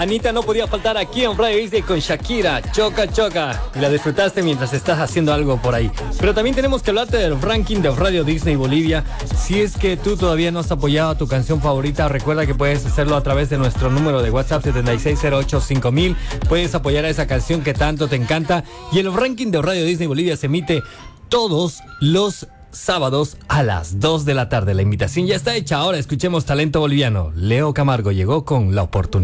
Anita no podía faltar aquí en Radio Disney con Shakira, Choca Choca. Y la disfrutaste mientras estás haciendo algo por ahí. Pero también tenemos que hablarte del ranking de Radio Disney Bolivia. Si es que tú todavía no has apoyado a tu canción favorita, recuerda que puedes hacerlo a través de nuestro número de WhatsApp 76085000. Puedes apoyar a esa canción que tanto te encanta. Y el ranking de Radio Disney Bolivia se emite todos los sábados a las 2 de la tarde. La invitación ya está hecha. Ahora escuchemos talento boliviano. Leo Camargo llegó con la oportunidad.